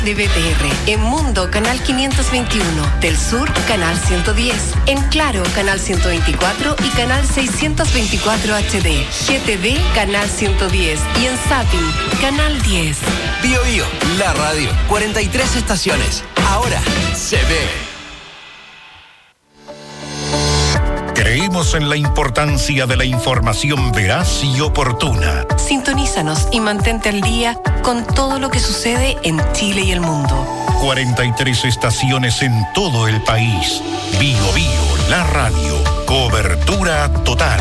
de BTR, en Mundo, canal 521, del Sur, canal 110, en Claro, canal 124 y canal 624 HD, GTV, canal 110 y en Zapping, canal 10. Bio Bio, la radio, 43 estaciones, ahora se ve. Creemos en la importancia de la información veraz y oportuna. Sintonízanos y mantente al día con todo lo que sucede en Chile y el mundo. 43 estaciones en todo el país. Bio Bio, la radio. Cobertura total.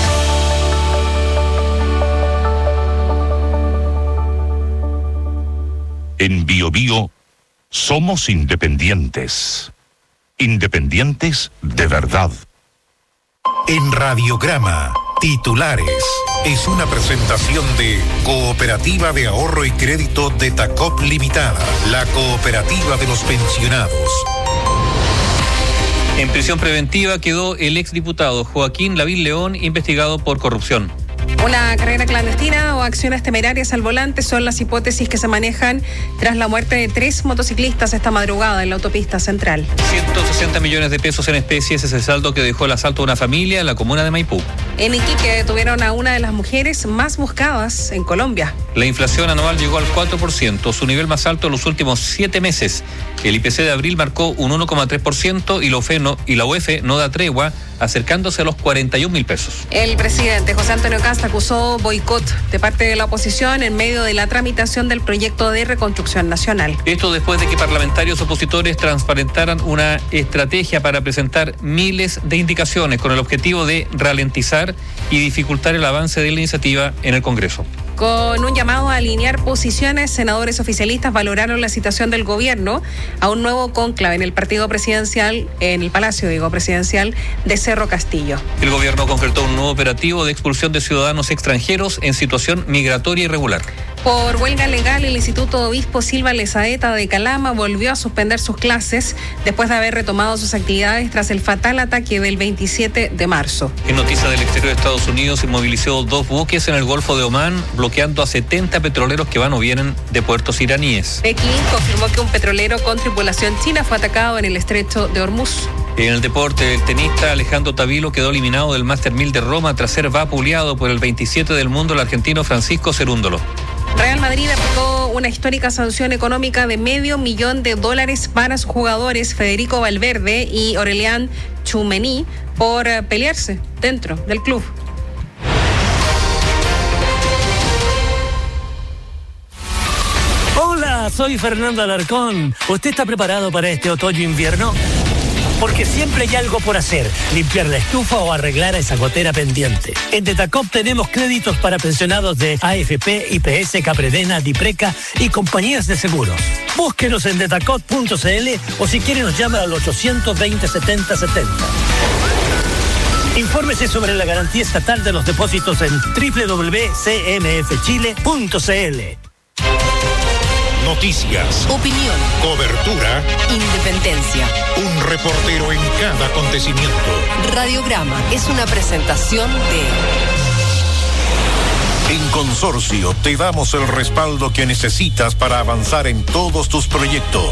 En Bio Bio somos independientes. Independientes de verdad. En Radiograma, titulares. Es una presentación de Cooperativa de Ahorro y Crédito de Tacop Limitada, la cooperativa de los pensionados. En prisión preventiva quedó el exdiputado Joaquín Lavín León, investigado por corrupción. Una carrera clandestina o acciones temerarias al volante son las hipótesis que se manejan tras la muerte de 3 motociclistas esta madrugada en la autopista central. 160 millones de pesos en especies es el saldo que dejó el asalto a una familia en la comuna de Maipú. En Iquique detuvieron a una de las mujeres más buscadas en Colombia. La inflación anual llegó al 4%, su nivel más alto en los últimos 7 meses. El IPC de abril marcó un 1,3% y la UEF no da tregua, acercándose a los 41.000 pesos. El presidente José Antonio Kast acusó boicot de parte de la oposición en medio de la tramitación del proyecto de reconstrucción nacional. Esto después de que parlamentarios opositores transparentaran una estrategia para presentar miles de indicaciones con el objetivo de ralentizar y dificultar el avance de la iniciativa en el Congreso. Con un llamado a alinear posiciones, senadores oficialistas valoraron la citación del gobierno a un nuevo cónclave en el partido presidencial, en el Palacio Presidencial de Cerro Castillo. El gobierno concretó un nuevo operativo de expulsión de ciudadanos extranjeros en situación migratoria irregular. Por huelga legal, el Instituto Obispo Silva Lezaeta de Calama volvió a suspender sus clases después de haber retomado sus actividades tras el fatal ataque del 27 de marzo. En noticias del exterior de Estados Unidos, se movilizó 2 buques en el Golfo de Omán, bloqueando a 70 petroleros que van o vienen de puertos iraníes. Pekín confirmó que un petrolero con tripulación china fue atacado en el estrecho de Hormuz. En el deporte, el tenista Alejandro Tavilo quedó eliminado del Master 1000 de Roma tras ser vapuleado por el 27 del mundo, el argentino Francisco Cerúndolo. Real Madrid aplicó una histórica sanción económica de $500,000 para sus jugadores Federico Valverde y Aurelian Tchouameni por pelearse dentro del club. Hola, soy Fernando Alarcón. ¿Usted está preparado para este otoño-invierno? Porque siempre hay algo por hacer, limpiar la estufa o arreglar esa gotera pendiente. En Detacop tenemos créditos para pensionados de AFP, IPS, Capredena, Dipreca y compañías de seguros. Búsquenos en detacop.cl o si quiere nos llama al 820-7070. Infórmese sobre la garantía estatal de los depósitos en www.cmfchile.cl. Noticias, Opinión, cobertura, independencia. un reportero en cada acontecimiento. Radiograma es una presentación de... En Consorcio te damos el respaldo que necesitas para avanzar en todos tus proyectos.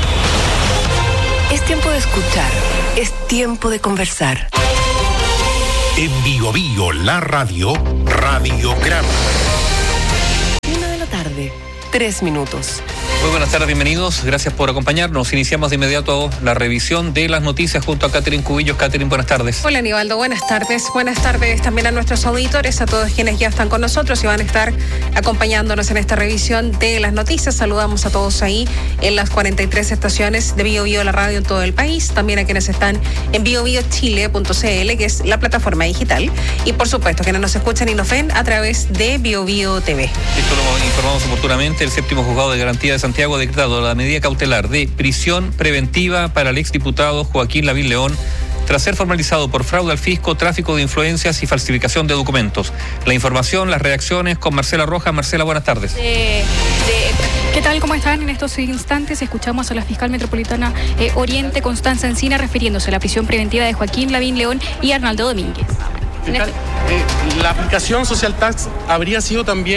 Es tiempo de escuchar, es tiempo de conversar. En Bio Bio, la radio, Radiograma. 1 de la tarde, 3 minutos. Muy buenas tardes, bienvenidos. Gracias por acompañarnos. Iniciamos de inmediato la revisión de las noticias junto a Catherine Cubillos. Catherine, buenas tardes. Hola, Aníbaldo, buenas tardes. Buenas tardes también a nuestros auditores, a todos quienes ya están con nosotros y van a estar acompañándonos en esta revisión de las noticias. Saludamos a todos ahí en las 43 estaciones de Bio Bio, la radio en todo el país. También a quienes están en biobiochile.cl, que es la plataforma digital. Y por supuesto, quienes nos escuchan y nos ven a través de Bio Bio TV. Esto lo informamos oportunamente. El 7º Juzgado de Garantía de Santiago ha decretado la medida cautelar de prisión preventiva para el exdiputado Joaquín Lavín León tras ser formalizado por fraude al fisco, tráfico de influencias y falsificación de documentos. La información, las reacciones con Marcela Rojas. Marcela, buenas tardes. ¿Qué tal? ¿Cómo están? En estos instantes escuchamos a la fiscal metropolitana Oriente, Constanza Encina, refiriéndose a la prisión preventiva de Joaquín Lavín León y Arnaldo Domínguez. La aplicación Social Tax habría sido también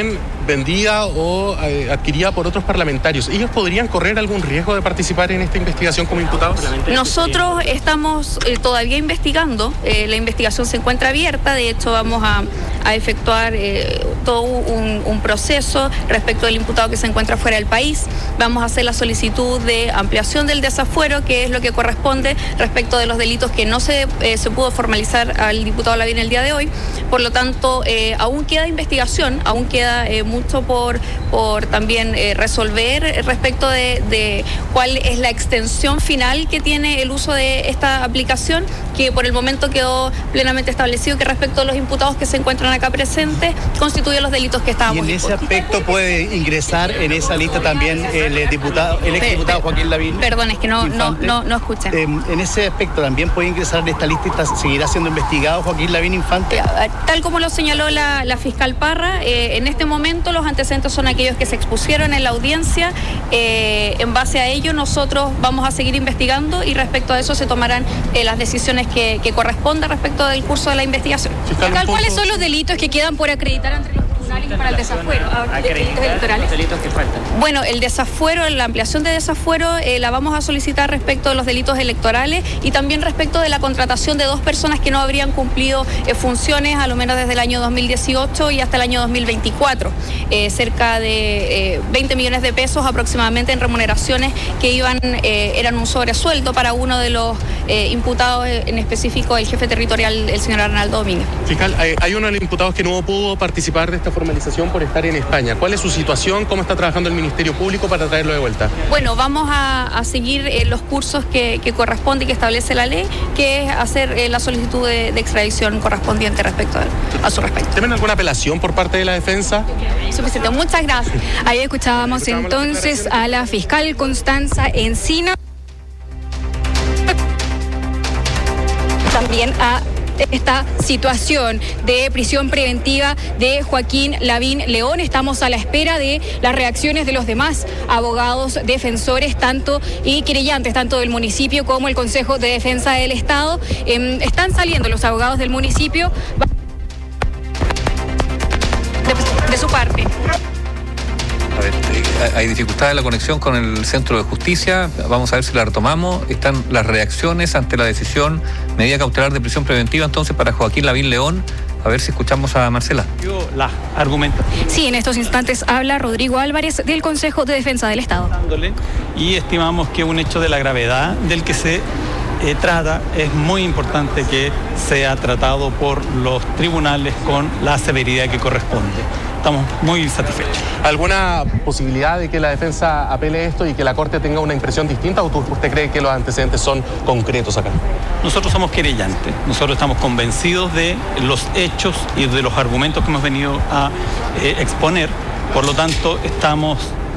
vendida o adquirida por otros parlamentarios. ¿Ellos podrían correr algún riesgo de participar en esta investigación como imputados? Nosotros estamos todavía investigando. La investigación se encuentra abierta. De hecho, vamos a efectuar todo un proceso respecto del imputado que se encuentra fuera del país. Vamos a hacer la solicitud de ampliación del desafuero, que es lo que corresponde respecto de los delitos que no se pudo formalizar al diputado Lavín el día de hoy. Por lo tanto, aún queda investigación, aún queda mucho por también resolver respecto de cuál es la extensión final que tiene el uso de esta aplicación, que por el momento quedó plenamente establecido que respecto a los imputados que se encuentran acá presentes constituye los delitos que estábamos. Y en ese aspecto puede ingresar en esa lista también el exdiputado Joaquín Lavín. Perdón, es que no escuché. En ese aspecto también puede ingresar en esta lista y seguirá siendo investigado Joaquín Lavín Infante. Tal como lo señaló la fiscal Parra, en este momento los antecedentes son aquellos que se expusieron en la audiencia. En base a ello nosotros vamos a seguir investigando y respecto a eso se tomarán las decisiones que correspondan respecto del curso de la investigación. Fiscal, ¿cuáles son los delitos que quedan por acreditar ante los tribunales para el desafuero? ¿Delitos electorales? Los delitos que faltan. Bueno, el desafuero, la ampliación de desafuero la vamos a solicitar respecto de los delitos electorales y también respecto de la contratación de 2 personas que no habrían cumplido funciones a lo menos desde el año 2018 y hasta el año 2024. Cerca de 20 millones de pesos aproximadamente en remuneraciones que eran un sobresueldo para uno de los imputados, en específico el jefe territorial, el señor Arnaldo Domínguez. Fiscal, hay uno de los imputados que no pudo participar de esta formalización por estar en España. ¿Cuál es su situación? ¿Cómo está trabajando el Ministerio Público para traerlo de vuelta? Bueno, vamos a seguir los cursos que corresponde y que establece la ley, que es hacer la solicitud de extradición correspondiente respecto a su respecto. ¿Tienen alguna apelación por parte de la defensa? Suficiente, muchas gracias. Ahí escuchábamos entonces a la fiscal Constanza Encina. También a esta situación de prisión preventiva de Joaquín Lavín León. Estamos a la espera de las reacciones de los demás abogados defensores y querellantes, tanto del municipio como el Consejo de Defensa del Estado. Están saliendo los abogados del municipio de su parte. A ver, hay dificultades en la conexión con el Centro de Justicia. Vamos a ver si la retomamos. Están las reacciones ante la decisión medida cautelar de prisión preventiva entonces para Joaquín Lavín León. A ver si escuchamos a Marcela. La argumenta. Sí, en estos instantes habla Rodrigo Álvarez del Consejo de Defensa del Estado. Y estimamos que un hecho de la gravedad del que se trata es muy importante que sea tratado por los tribunales con la severidad que corresponde. Estamos muy satisfechos. ¿Alguna posibilidad de que la defensa apele esto y que la Corte tenga una impresión distinta o usted cree que los antecedentes son concretos acá? Nosotros somos querellantes, nosotros estamos convencidos de los hechos y de los argumentos que hemos venido a exponer, por lo tanto estamos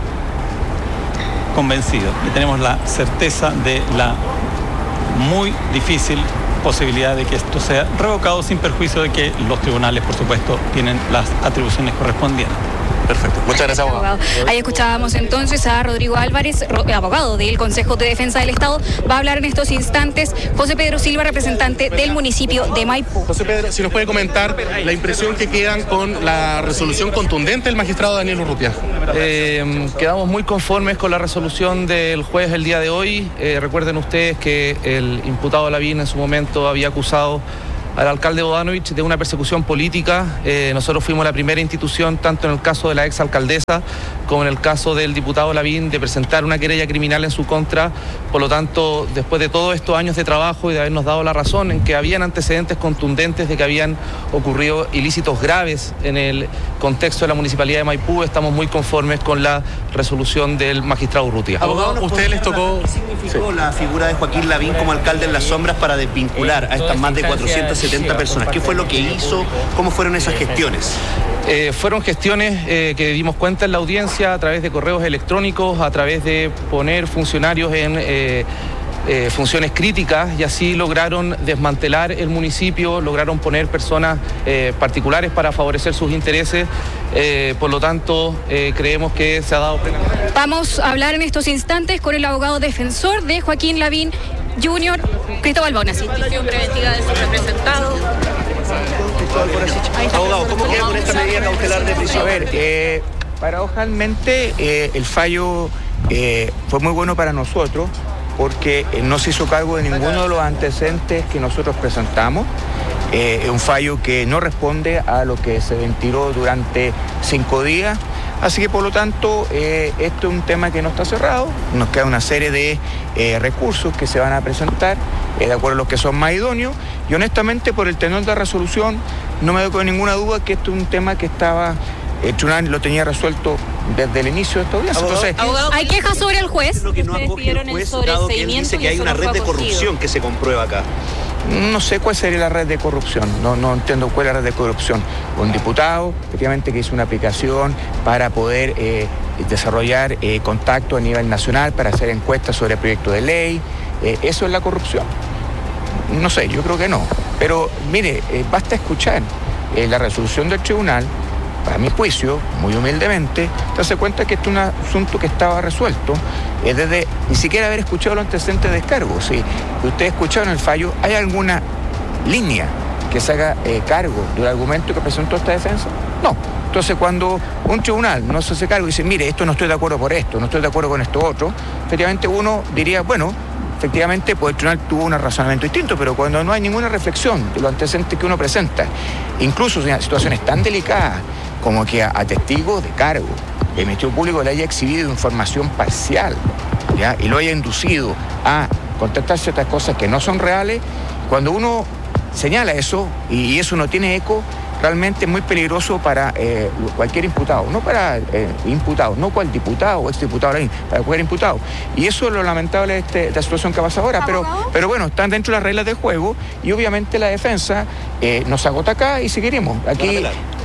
convencidos y tenemos la certeza de la muy difícil posibilidad de que esto sea revocado sin perjuicio de que los tribunales, por supuesto, tienen las atribuciones correspondientes. Perfecto. Muchas gracias, abogado. Ahí escuchábamos entonces a Rodrigo Álvarez, abogado del Consejo de Defensa del Estado. Va a hablar en estos instantes José Pedro Silva, representante del municipio de Maipú. José Pedro, si nos puede comentar la impresión que quedan con la resolución contundente del magistrado Daniel Urrutia. Quedamos muy conformes con la resolución del juez el día de hoy. Recuerden ustedes que el imputado Lavín en su momento había acusado al alcalde Bodanovich de una persecución política. Nosotros fuimos la primera institución, tanto en el caso de la exalcaldesa como en el caso del diputado Lavín, de presentar una querella criminal en su contra. Por lo tanto, después de todos estos años de trabajo y de habernos dado la razón en que habían antecedentes contundentes de que habían ocurrido ilícitos graves en el contexto de la Municipalidad de Maipú, estamos muy conformes con la resolución del magistrado Urrutia. Abogado, ¿usted les tocó? ¿Qué significó la figura de Joaquín Lavín como alcalde en las sombras para desvincular a estas más de 470 personas? ¿Qué fue lo que hizo? ¿Cómo fueron esas gestiones? Fueron gestiones que dimos cuenta en la audiencia a través de correos electrónicos, a través de poner funcionarios en funciones críticas, y así lograron desmantelar el municipio, lograron poner personas particulares para favorecer sus intereses. Por lo tanto, creemos que se ha dado plenamente. Vamos a hablar en estos instantes con el abogado defensor de Joaquín Lavín Jr., Cristóbal Bonasi. Prisión preventiva de su representado. Cristóbal Borasich. Abogado, ¿cómo queda con esta medida cautelar de prisión? A ver, paradojalmente el fallo fue muy bueno para nosotros porque no se hizo cargo de ninguno de los antecedentes que nosotros presentamos. Es un fallo que no responde a lo que se ventiló durante 5 días. Así que por lo tanto esto es un tema que no está cerrado, nos queda una serie de recursos que se van a presentar de acuerdo a los que son más idóneos y honestamente por el tenor de la resolución no me doy con ninguna duda que esto es un tema que estaba, el tribunal lo tenía resuelto desde el inicio de esta audiencia. Entonces, ¿hay quejas sobre el juez? Lo que no acoge el juez, dado que él dice que hay una red de corrupción que se comprueba acá. No sé cuál sería la red de corrupción, no entiendo cuál es la red de corrupción. Un diputado, efectivamente, que hizo una aplicación para poder desarrollar contacto a nivel nacional, para hacer encuestas sobre proyectos de ley. ¿Eso es la corrupción? No sé, yo creo que no. Pero mire, basta escuchar la resolución del tribunal. Para mi juicio, muy humildemente, darse cuenta que esto es un asunto que estaba resuelto desde ni siquiera haber escuchado los antecedentes de descargo. Si ustedes escucharon el fallo, ¿hay alguna línea que se haga cargo del argumento que presentó esta defensa? No. Entonces, cuando un tribunal no se hace cargo y dice, mire, esto no estoy de acuerdo por esto, no estoy de acuerdo con esto otro, efectivamente uno diría, bueno, efectivamente, pues el tribunal tuvo un razonamiento distinto, pero cuando no hay ninguna reflexión de los antecedentes que uno presenta, incluso en situaciones tan delicadas como que a testigos de cargo, el Ministerio Público le haya exhibido información parcial, ¿ya? Y lo haya inducido a contestar ciertas cosas que no son reales, cuando uno señala eso y eso no tiene eco, realmente es muy peligroso para cualquier imputado, no para imputados, no cual diputado o exdiputado, para cualquier imputado. Y eso es lo lamentable de esta situación que pasa ahora, pero bueno, están dentro de las reglas del juego y obviamente la defensa nos agota acá y seguiremos. Aquí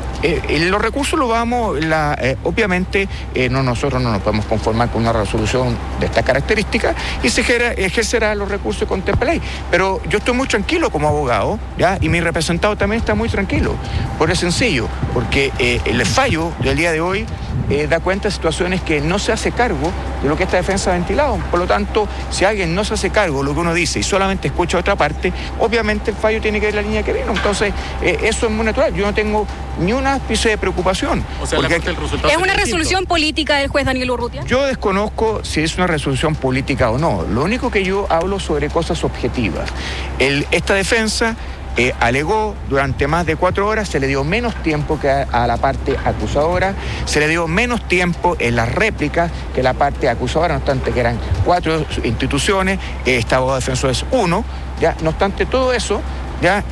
los recursos los vamos, obviamente nosotros no nos podemos conformar con una resolución de estas características y se ejercerá los recursos que contempla la ley. Pero yo estoy muy tranquilo como abogado, ¿ya? Y mi representado también está muy tranquilo. Por eso sencillo, porque el fallo del día de hoy da cuenta de situaciones que no se hace cargo de lo que esta defensa ha ventilado. Por lo tanto, si alguien no se hace cargo de lo que uno dice y solamente escucha otra parte, obviamente el fallo tiene que ir en la línea que vino. Entonces, eso es muy natural. Yo no tengo ni un ápice de preocupación. O sea, ¿es una resolución política del juez Daniel Urrutia? Yo desconozco si es una resolución política o no. Lo único que yo hablo sobre cosas objetivas. Esta defensa alegó durante más de 4 horas, se le dio menos tiempo que a la parte acusadora, se le dio menos tiempo en las réplicas que la parte acusadora, no obstante que eran 4 instituciones, este abogado defensor es 1, ya, no obstante todo eso, ya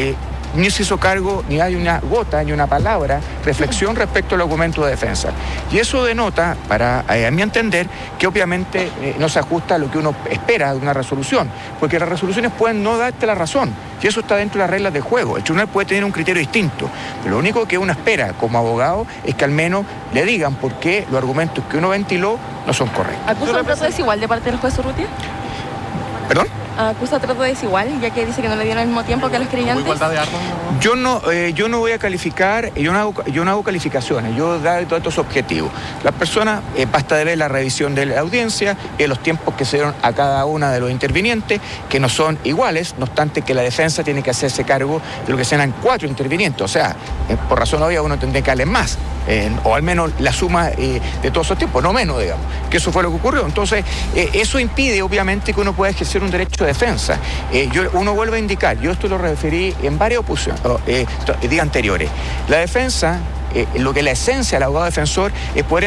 ni se hizo cargo, ni hay una gota, ni una palabra, reflexión respecto al argumento de defensa. Y eso denota, para a mi entender, que obviamente no se ajusta a lo que uno espera de una resolución, porque las resoluciones pueden no darte la razón, y eso está dentro de las reglas del juego. El tribunal puede tener un criterio distinto, pero lo único que uno espera como abogado es que al menos le digan por qué los argumentos que uno ventiló no son correctos. ¿Acusa un trato desigual de parte del juez Urrutia? ¿Perdón? ¿Acusa trato desigual, ya que dice que no le dieron el mismo tiempo que a los creyentes? ¿Igualdad de armas? Yo no voy a calificar, yo no hago calificaciones, yo doy datos objetivos. Las personas, basta de ver la revisión de la audiencia, los tiempos que se dieron a cada una de los intervinientes, que no son iguales, no obstante que la defensa tiene que hacerse cargo de lo que serán 4 intervinientes, o sea, por razón obvia uno tendría que darle más, o al menos la suma de todos esos tiempos, no menos, digamos, que eso fue lo que ocurrió. Entonces, eso impide obviamente que uno pueda ejercer un derecho de defensa. Uno vuelve a indicar, yo esto lo referí en varias días anteriores, la defensa, lo que la esencia del abogado defensor es poder